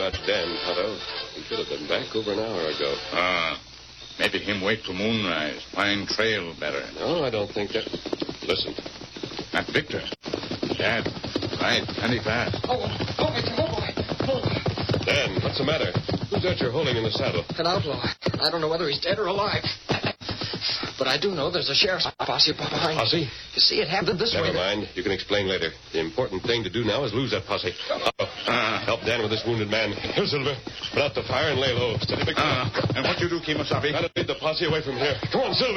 about Dan, Tonto. He should have been back over an hour ago. Maybe him wait till moonrise. Find trail better. No, I don't think that... Listen. That Victor. Dad. Right, plenty fast. Oh, boy. Dan, what's the matter? Who's that you're holding in the saddle? An outlaw. I don't know whether he's dead or alive. But I do know there's a sheriff's posse behind. Posse? You see, it happened this way. Never mind. You can explain later. The important thing to do now is lose that posse. Help Dan with this wounded man. Here, Silver. Put out the fire and lay low. Steady, big And what you do, Kemosabe? Gotta lead the posse away from here. Come on, Silver.